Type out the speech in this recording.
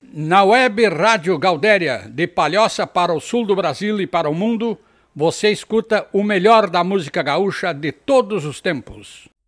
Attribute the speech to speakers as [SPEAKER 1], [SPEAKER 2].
[SPEAKER 1] Na web Rádio Galdéria, de Palhoça para o sul do Brasil e para o mundo, você escuta o melhor da música gaúcha de todos os tempos.